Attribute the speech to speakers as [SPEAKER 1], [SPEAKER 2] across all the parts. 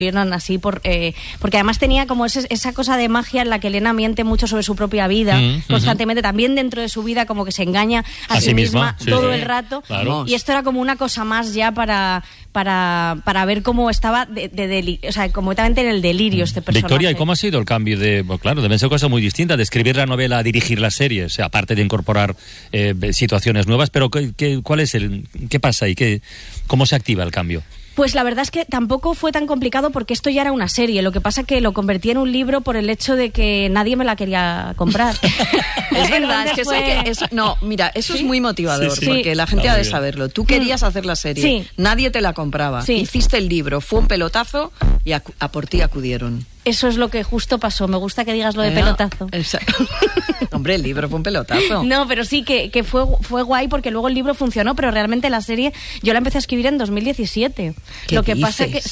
[SPEAKER 1] así porque además tenía como esa cosa de magia en la que Elena miente mucho sobre su propia vida constantemente, también dentro de su vida como que se engaña a sí misma todo el rato,
[SPEAKER 2] claro.
[SPEAKER 1] Y esto era como una cosa más ya para ver cómo estaba o sea, completamente en el delirio este personaje.
[SPEAKER 2] Victoria, ¿y cómo ha sido el cambio de, pues claro, deben ser cosas muy distintas, de escribir la novela a dirigir la serie, o sea, aparte de incorporar situaciones nuevas, pero ¿qué pasa y cómo se activa el cambio?
[SPEAKER 1] Pues la verdad es que tampoco fue tan complicado porque esto ya era una serie. Lo que pasa es que lo convertí en un libro por el hecho de que nadie me la quería comprar.
[SPEAKER 3] Es verdad, es que eso es muy motivador, porque la gente ha de saberlo. Tú querías hacer la serie, nadie te la compraba. Hiciste el libro, fue un pelotazo y a por ti acudieron.
[SPEAKER 1] Eso es lo que justo pasó. Me gusta que digas lo de pelotazo.
[SPEAKER 3] Hombre, el libro fue un pelotazo.
[SPEAKER 1] No, pero sí que fue guay porque luego el libro funcionó, pero realmente la serie yo la empecé a escribir en 2017. Lo que pasa que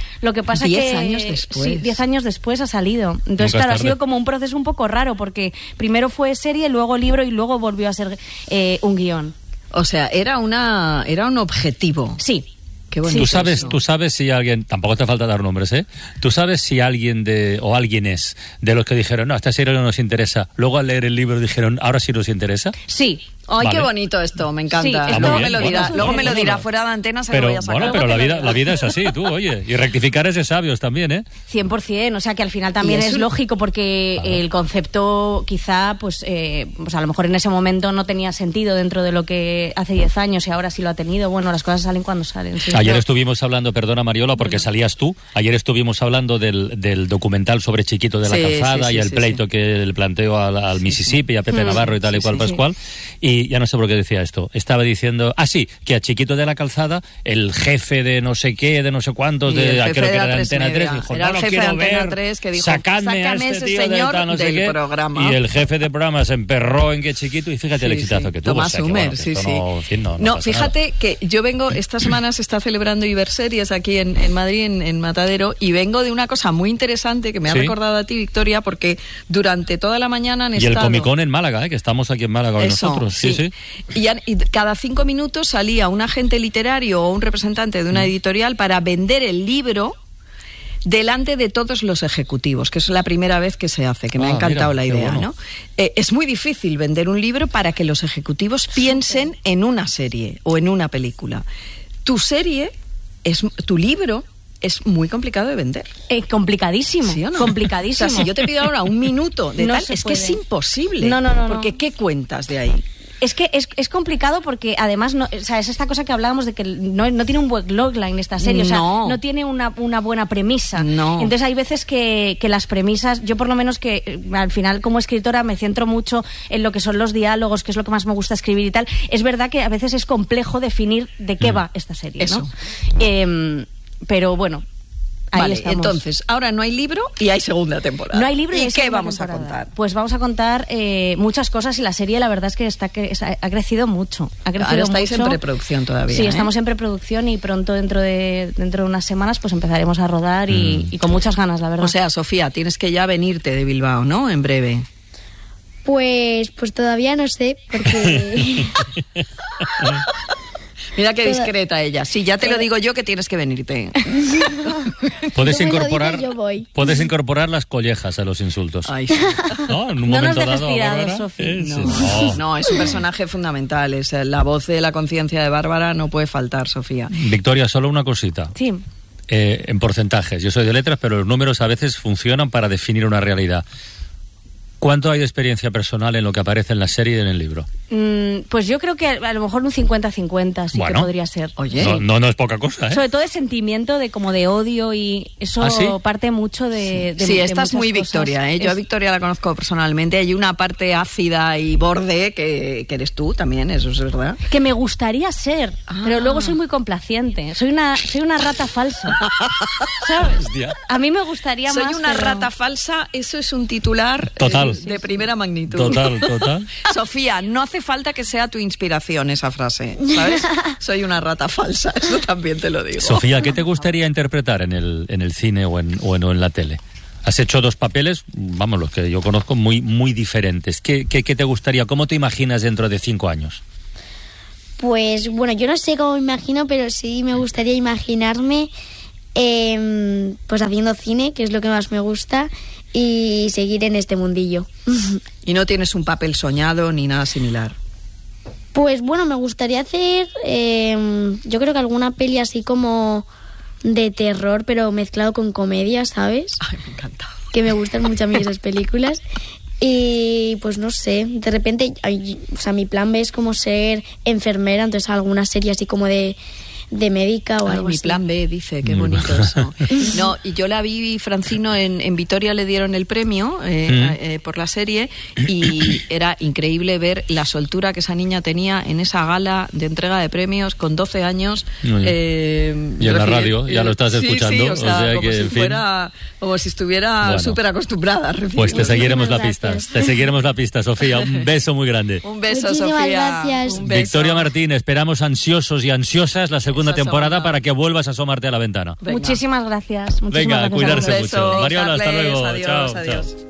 [SPEAKER 3] 10 años después.
[SPEAKER 1] Sí, 10 años después ha salido. Entonces, claro, ha sido como un proceso un poco raro porque primero fue serie, luego libro y luego volvió a ser un guión.
[SPEAKER 3] O sea, era un objetivo.
[SPEAKER 1] Sí.
[SPEAKER 3] Qué bonito.
[SPEAKER 2] Tú sabes si alguien, tampoco te falta dar nombres, tú sabes si alguien de los que dijeron, no, esta serie no nos interesa, luego al leer el libro dijeron, ahora sí nos interesa.
[SPEAKER 1] Sí.
[SPEAKER 3] Ay,
[SPEAKER 2] vale.
[SPEAKER 3] Qué bonito esto, me encanta.
[SPEAKER 1] Sí,
[SPEAKER 3] luego me lo dirá fuera de antena, se lo voy a sacar.
[SPEAKER 2] Pero la vida es así, tú, oye, y rectificar es de sabios también,
[SPEAKER 1] 100%, o sea que al final también es lógico porque el concepto quizá, pues a lo mejor en ese momento no tenía sentido dentro de lo que hace 10 años y ahora sí lo ha tenido. Bueno, las cosas salen cuando salen. Sí.
[SPEAKER 2] Ayer estuvimos hablando, perdona Mariola, porque salías tú, ayer estuvimos hablando del documental sobre Chiquito de la Calzada y el pleito que le planteó al Mississippi y a Pepe Navarro y tal y cual Pascual. Y ya no sé por qué decía esto. Estaba diciendo, que a Chiquito de la Calzada, el jefe de no sé qué, de no sé cuántos, creo que era de Antena 3, dijo,
[SPEAKER 3] era el jefe de Antena 3 que dijo,
[SPEAKER 2] sacadme a este tío señor de tal, no sé qué.
[SPEAKER 3] Programa.
[SPEAKER 2] Y el jefe de programa se emperró en que Chiquito, y fíjate el exitazo que tuvo.
[SPEAKER 3] Tomás Humer, No, fíjate que yo vengo, esta semana se está celebrando Iberseries aquí en Madrid, en Matadero, y vengo de una cosa muy interesante que me ha recordado a ti, Victoria, porque durante toda la mañana han estado...
[SPEAKER 2] Y el Comicón en Málaga, que estamos aquí en Málaga hoy nosotros. Sí.
[SPEAKER 3] Y cada 5 minutos salía un agente literario o un representante de una editorial para vender el libro delante de todos los ejecutivos, que es la primera vez que se hace, que me ha encantado la idea, bueno. ¿no? Es muy difícil vender un libro para que los ejecutivos piensen en una serie o en una película. Tu libro es muy complicado de vender.
[SPEAKER 1] Complicadísimo.
[SPEAKER 3] ¿Sí o no?
[SPEAKER 1] Complicadísimo.
[SPEAKER 3] O sea, si yo te pido ahora un minuto de tal, es que es imposible.
[SPEAKER 1] No.
[SPEAKER 3] Porque ¿qué cuentas de ahí?
[SPEAKER 1] Es que es complicado porque además es esta cosa que hablábamos de que no tiene un buen logline esta serie, o sea, no tiene una buena premisa.
[SPEAKER 3] No.
[SPEAKER 1] Entonces hay veces que las premisas, yo por lo menos que al final como escritora me centro mucho en lo que son los diálogos, que es lo que más me gusta escribir y tal. Es verdad que a veces es complejo definir de qué va esta serie,
[SPEAKER 3] Eso.
[SPEAKER 1] ¿no? Pero bueno, ahí estamos.
[SPEAKER 3] Entonces, ahora no hay libro y hay segunda temporada.
[SPEAKER 1] No hay libro
[SPEAKER 3] ¿Y qué vamos a contar?
[SPEAKER 1] Pues vamos a contar muchas cosas y la serie la verdad es que ha crecido mucho. Ahora
[SPEAKER 3] estáis en preproducción todavía.
[SPEAKER 1] Sí, estamos en preproducción y pronto dentro de unas semanas pues empezaremos a rodar y con muchas ganas, la verdad.
[SPEAKER 3] O sea, Sofía, tienes que ya venirte de Bilbao, ¿no? En breve.
[SPEAKER 4] Pues todavía no sé, porque...
[SPEAKER 3] Mira qué discreta ella. Sí, ya te lo digo yo que tienes que venirte.
[SPEAKER 2] Puedes incorporar las collejas a los insultos.
[SPEAKER 3] Ay, sí.
[SPEAKER 2] ¿No? En un momento dado,
[SPEAKER 3] No, es un personaje fundamental. Es la voz de la conciencia de Bárbara, no puede faltar, Sofía.
[SPEAKER 2] Victoria, solo una cosita.
[SPEAKER 1] Sí.
[SPEAKER 2] En porcentajes. Yo soy de letras, pero los números a veces funcionan para definir una realidad. ¿Cuánto hay de experiencia personal en lo que aparece en la serie y en el libro?
[SPEAKER 1] Pues yo creo que a lo mejor un 50-50 sí que podría ser.
[SPEAKER 3] Oye.
[SPEAKER 2] No es poca cosa, ¿eh?
[SPEAKER 1] Sobre todo de sentimiento de como de odio y eso parte mucho de
[SPEAKER 3] Sí, esta es muy
[SPEAKER 1] cosas.
[SPEAKER 3] Victoria, ¿eh? Yo a Victoria la conozco personalmente. Hay una parte ácida y borde que eres tú también, eso es verdad.
[SPEAKER 1] Que me gustaría ser, pero luego soy muy complaciente. Soy una rata falsa. ¿Sabes?
[SPEAKER 2] Hostia.
[SPEAKER 1] A mí me gustaría
[SPEAKER 3] Soy
[SPEAKER 1] más.
[SPEAKER 3] una rata falsa, eso es un titular
[SPEAKER 2] Total.
[SPEAKER 3] De primera magnitud.
[SPEAKER 2] Total.
[SPEAKER 3] Sofía, no hace falta que sea tu inspiración esa frase, ¿sabes? Soy una rata falsa, eso también te lo digo.
[SPEAKER 2] Sofía, ¿qué te gustaría interpretar en el cine o en la tele? Has hecho 2 papeles, vamos, los que yo conozco, muy, muy diferentes. ¿Qué te gustaría? ¿Cómo te imaginas dentro de 5 años?
[SPEAKER 4] Pues bueno, yo no sé cómo me imagino, pero sí me gustaría imaginarme pues haciendo cine, que es lo que más me gusta, y seguir en este mundillo.
[SPEAKER 3] ¿Y no tienes un papel soñado ni nada similar?
[SPEAKER 4] Pues bueno, me gustaría hacer, yo creo que alguna peli así como de terror, pero mezclado con comedia, ¿sabes?
[SPEAKER 3] Ay, me encanta.
[SPEAKER 4] Que me gustan mucho a mí esas películas. Y pues no sé, de repente, o sea, mi plan B es como ser enfermera, entonces alguna serie así como de médica o algo
[SPEAKER 3] mi
[SPEAKER 4] así.
[SPEAKER 3] plan B, dice, qué bonito eso. No, y yo la vi, Francino, en Vitoria le dieron el premio por la serie, y era increíble ver la soltura que esa niña tenía en esa gala de entrega de premios con 12 años.
[SPEAKER 2] Y en la radio, ya lo estás escuchando.
[SPEAKER 3] Sí, o sea, como si estuviera súper acostumbrada.
[SPEAKER 2] Pues te seguiremos la pista. Te seguiremos la pista, Sofía. Un beso muy grande.
[SPEAKER 3] Un beso,
[SPEAKER 4] Muchísimas
[SPEAKER 3] Sofía.
[SPEAKER 4] Gracias.
[SPEAKER 3] Un beso.
[SPEAKER 2] Victoria Martín, esperamos ansiosos y ansiosas la segunda temporada para que vuelvas a asomarte a la ventana.
[SPEAKER 1] Muchísimas gracias.
[SPEAKER 2] Venga, a cuidarse
[SPEAKER 3] Un beso,
[SPEAKER 2] mucho. Mariola, hasta
[SPEAKER 3] Carles,
[SPEAKER 2] luego.
[SPEAKER 3] adiós,
[SPEAKER 2] Chao.
[SPEAKER 3] adiós.
[SPEAKER 2] Chao.